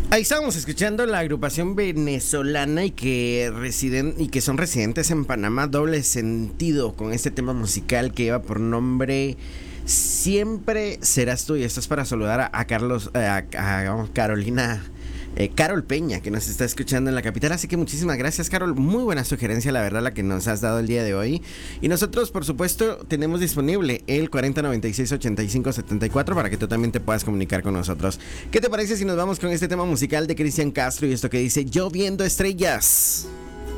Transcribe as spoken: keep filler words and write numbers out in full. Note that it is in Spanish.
Ahí estábamos escuchando la agrupación venezolana y que residen y que son residentes en Panamá, Doble Sentido, con este tema musical que lleva por nombre Siempre Serás Tú. Y esto es para saludar a, a Carlos, eh, a, a Carolina, eh, Carol Peña, que nos está escuchando en la capital. Así que muchísimas gracias, Carol. Muy buena sugerencia, la verdad, la que nos has dado el día de hoy. Y nosotros, por supuesto, tenemos disponible el cuarenta noventa y seis ochenta y cinco setenta y cuatro para que tú también te puedas comunicar con nosotros. ¿Qué te parece si nos vamos con este tema musical de Cristian Castro y esto que dice Yo Viendo Estrellas?